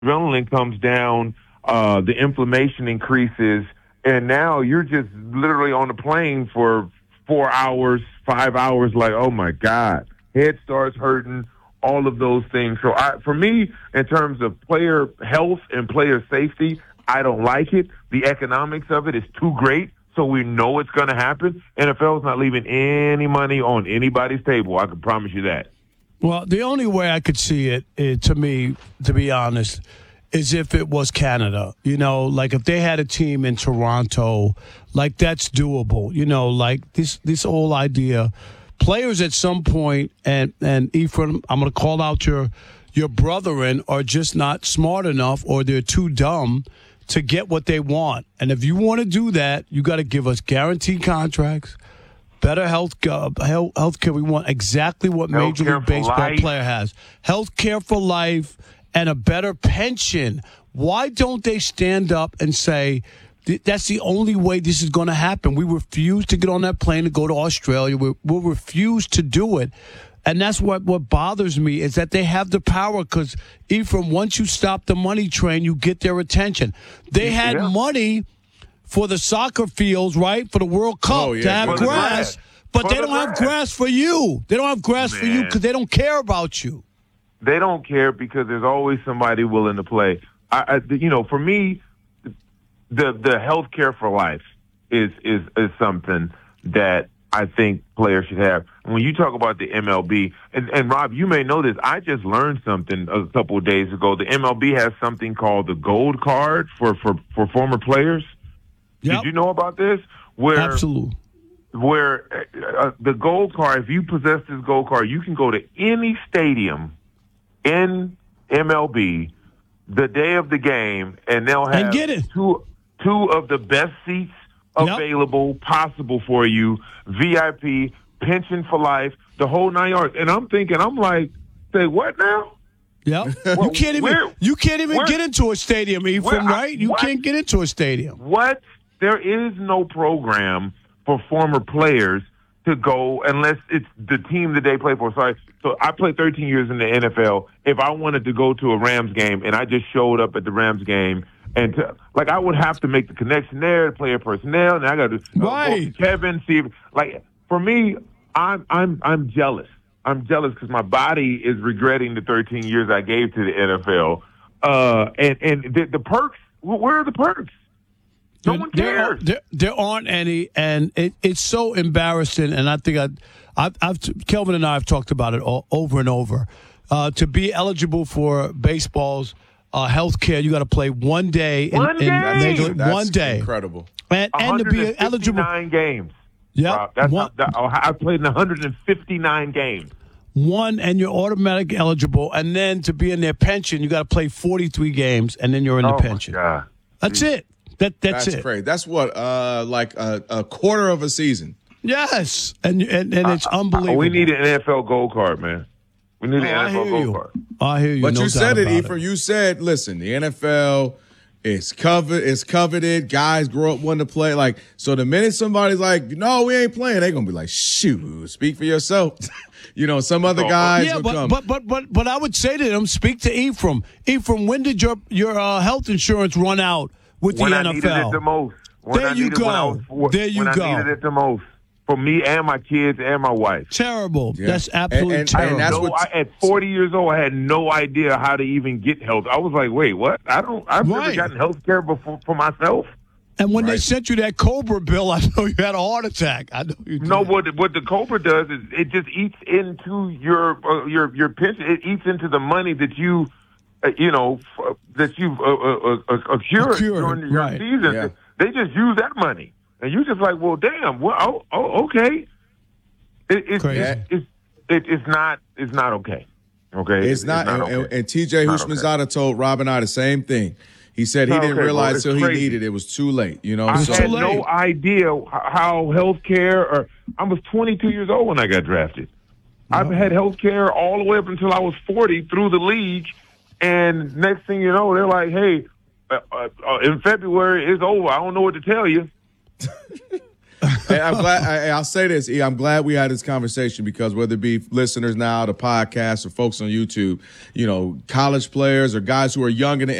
adrenaline comes down, the inflammation increases, and now you're just literally on the plane for 4 hours, 5 hours, like, oh my God, head starts hurting, all of those things. So for me, in terms of player health and player safety, I don't like it. The economics of it is too great, so we know it's going to happen. NFL's not leaving any money on anybody's table. I can promise you that. Well, the only way I could see it, to me, to be honest, is if it was Canada. You know, like if they had a team in Toronto, like that's doable. You know, like this whole idea. Players at some point, and Ephraim, I'm going to call out your brethren, are just not smart enough or they're too dumb to get what they want. And if you want to do that, you got to give us guaranteed contracts, better health care. We want exactly what Major League Baseball player has. Health care for life and a better pension. Why don't they stand up and say, that's the only way this is going to happen? We refuse to get on that plane to go to Australia. We'll refuse to do it. And that's what bothers me is that they have the power because, Ephraim, once you stop the money train, you get their attention. They had money for the soccer fields, right, for the World Cup to have grass, but they don't have grass for you. They don't have grass for you because they don't care about you. They don't care because there's always somebody willing to play. For me, the health care for life is something that I think players should have. When you talk about the MLB, and Rob, you may know this, I just learned something a couple of days ago. The MLB has something called the Gold Card for former players. Yep. Did you know about this? Absolutely. Where the Gold Card, if you possess this Gold Card, you can go to any stadium in MLB the day of the game, and they'll have two of the best seats available, possible for you, VIP, pension for life, the whole 9 yards. And I'm thinking, say what now? Yeah, well, you can't even get into a stadium, Ephraim, right? You can't get into a stadium. What? There is no program for former players to go unless it's the team that they play for. Sorry. So I played 13 years in the NFL. If I wanted to go to a Rams game and I just showed up at the Rams game, and I would have to make the connection there, player personnel, and I got to go to Kevin, see if, for me, I'm jealous. I'm jealous because my body is regretting the 13 years I gave to the NFL. And the perks, where are the perks? No one cares. There aren't any, and it's so embarrassing. And I think Kelvin and I have talked about it over and over. To be eligible for baseball's health care, you got to play one day. One day. Incredible. And to be eligible. 159 games. Yeah. I played in 159 games. And you're automatically eligible. And then to be in their pension, you got to play 43 games, and then you're in the pension. My God. That's it. That's it. Crazy. That's what, like a quarter of a season. Yes, and it's unbelievable. We need an NFL Gold Card, man. We need an NFL Gold Card. I hear you. But no you said it, Ephraim. It. You said, listen, the NFL is coveted. Guys grow up wanting to play. So the minute somebody's like, no, we ain't playing, they're gonna be like, shoot, speak for yourself. Some other guys. Yeah, will come. But I would say to them, speak to Ephraim. Ephraim, when did your health insurance run out with the NFL? I needed it the most. There you go. I needed it the most. For me and my kids and my wife. Terrible. Yeah. That's absolutely terrible. And that's at 40 years old, I had no idea how to even get health. I was like, wait, what? I've never gotten health care before for myself. And when they sent you that Cobra bill, I know you had a heart attack. I know you did. No, what the Cobra does is it just eats into your pension. It eats into the money that you that you've accrued during your season. Yeah. They just use that money. And you're just like, well, damn. Well, okay. It's not okay. Okay, it's not. And T.J. Houshmandzadeh told Rob and I the same thing. He said he didn't realize till he needed it was too late. I had no idea how health care. I was 22 years old when I got drafted. I've had health care all the way up until I was 40 through the league. And next thing you know, they're like, hey, in February, it's over. I don't know what to tell you. And I'm glad. I'll say this, E. I'm glad we had this conversation because whether it be listeners now, the podcast, or folks on YouTube, college players or guys who are young in the